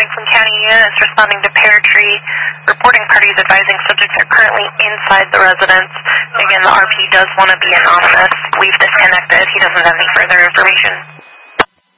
Franklin County units responding to Pear Tree, reporting parties advising subjects are currently inside the residence. Again, the RP does want to be anonymous. We've disconnected. He doesn't have any further information.